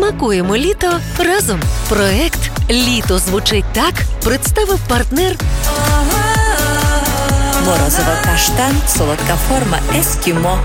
Смакуємо літо разом. Проект «Літо звучить так» представив партнер Морозиво-каштан, солодка форма «Ескімо».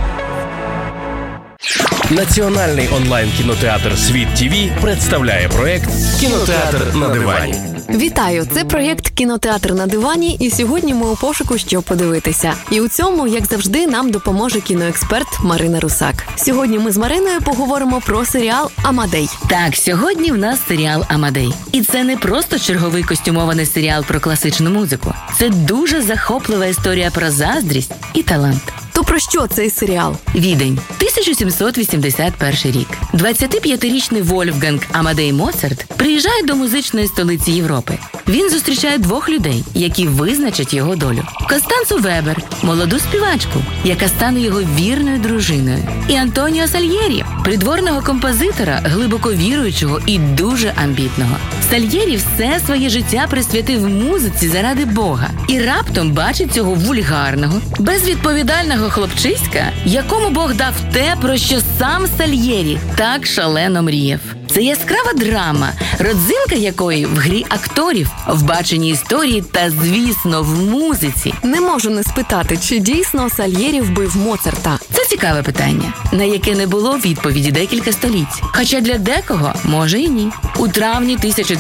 Національний онлайн-кінотеатр «Світ ТВ» представляє проект «Кінотеатр на дивані». Вітаю! Це проєкт «Кінотеатр на дивані», і сьогодні ми у пошуку, що подивитися. І у цьому, як завжди, нам допоможе кіноексперт Марина Русак. Сьогодні ми з Мариною поговоримо про серіал «Амадей». Так, сьогодні в нас серіал «Амадей». І це не просто черговий костюмований серіал про класичну музику. Це дуже захоплива історія про заздрість і талант. То про що цей серіал? Відень, 1781 рік. 25-річний Вольфганг Амадей Моцарт приїжджає до музичної столиці Європи. Він зустрічає двох людей, які визначать його долю. Констанцу Вебер, молоду співачку, яка стане його вірною дружиною. І Антоніо Сальєрі, придворного композитора, глибоко віруючого і дуже амбітного. Сальєрі все своє життя присвятив музиці заради Бога. І раптом бачить цього вульгарного, безвідповідального хлопчиська, якому Бог дав те, про що сам Сальєрі так шалено мріяв. Це яскрава драма, родзинка якої в грі акторів, в баченні історії та, звісно, в музиці. Не можу не спитати, чи дійсно Сальєрі вбив Моцарта. Це цікаве питання, на яке не було відповіді декілька століть. Хоча для декого, може і ні. У травні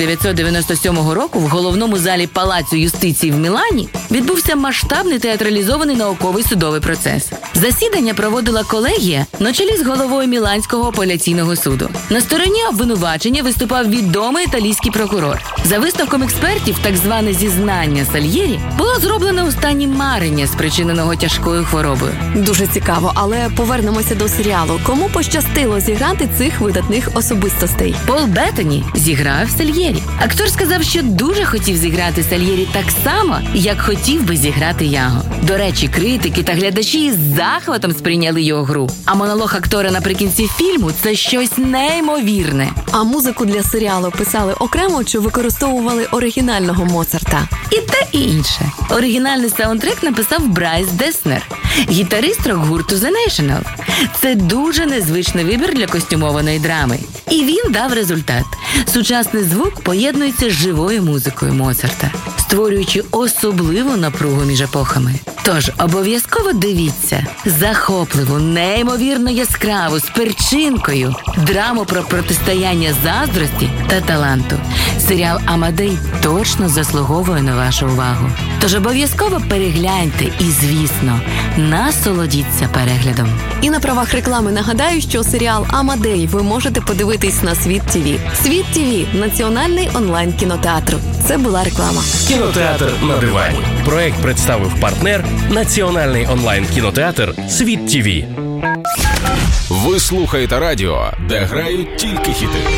1997 року в головному залі Палацу юстиції в Мілані відбувся масштабний театралізований науковий судовий процес. Засідання проводила колегія на чолі з головою Міланського апеляційного суду. На стороні обвинувачення виступав відомий італійський прокурор. За висновком експертів, так зване зізнання Сальєрі було зроблено у стані марення, спричиненого тяжкою хворобою. Дуже цікаво, але повернемося до серіалу. Кому пощастило зіграти цих видатних особистостей? Пол Беттані зіграв Сальєрі. Актор сказав, що дуже хотів зіграти Сальєрі так само, як хотів би зіграти Яго. До речі, критики та глядачі із захватом сприйняли його гру. А монолог актора наприкінці фільму – це щось неймовірне. А музику для серіалу писали окремо чи використовували оригінального Моцарта? І те, і інше. Оригінальний саундтрек написав Брайс Деснер, гітарист рок-гурту The National. Це дуже незвичний вибір для костюмованої драми. І він дав результат. Сучасний звук поєднується з живою музикою Моцарта, створюючи особливу напругу між епохами. Тож, обов'язково дивіться захопливу, неймовірно яскраву, з перчинкою драму про протистояння заздрості та таланту. Серіал «Амадей» точно заслуговує на вашу увагу. Тож обов'язково перегляньте і, звісно, насолодіться переглядом. І на правах реклами нагадаю, що серіал «Амадей» ви можете подивитись на Світ ТВ. Світ ТВ – національний онлайн-кінотеатр. Це була реклама. Кінотеатр на дивані. Проект представив партнер Національний онлайн-кінотеатр «Світ ТВ». Ви слухаєте радіо, де грають тільки хіти.